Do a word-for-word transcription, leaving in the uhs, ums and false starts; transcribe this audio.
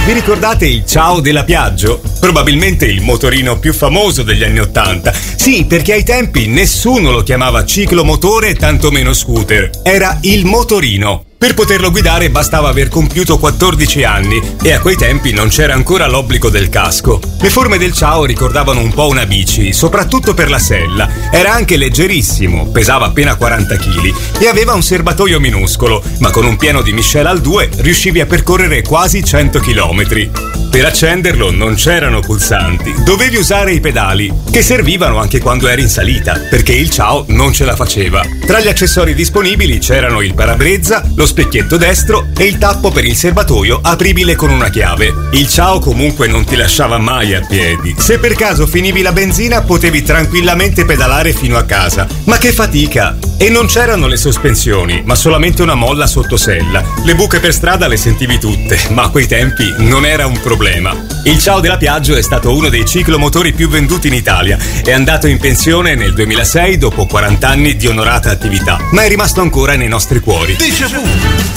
Vi ricordate il Ciao della Piaggio? Probabilmente il motorino più famoso degli anni Ottanta. Sì, perché ai tempi nessuno lo chiamava ciclomotore, tantomeno scooter. Era il motorino. Per poterlo guidare bastava aver compiuto quattordici anni e a quei tempi non c'era ancora l'obbligo del casco. Le forme del Ciao ricordavano un po' una bici, soprattutto per la sella. Era anche leggerissimo, pesava appena quaranta chili e aveva un serbatoio minuscolo, ma con un pieno di miscela al due riuscivi a percorrere quasi cento chilometri. Per accenderlo non c'erano pulsanti, dovevi usare i pedali, che servivano anche quando eri in salita, perché il Ciao non ce la faceva. Tra gli accessori disponibili c'erano il parabrezza, lo specchietto destro e il tappo per il serbatoio apribile con una chiave. Il Ciao comunque non ti lasciava mai a piedi. Se per caso finivi la benzina potevi tranquillamente pedalare fino a casa. Ma che fatica! E non c'erano le sospensioni, ma solamente una molla sotto sella. Le buche per strada le sentivi tutte, ma a quei tempi non era un problema. Il Ciao della Piaggio è stato uno dei ciclomotori più venduti in Italia. È andato in pensione nel duemilasei dopo quaranta anni di onorata attività, ma è rimasto ancora nei nostri cuori. Déjà vu.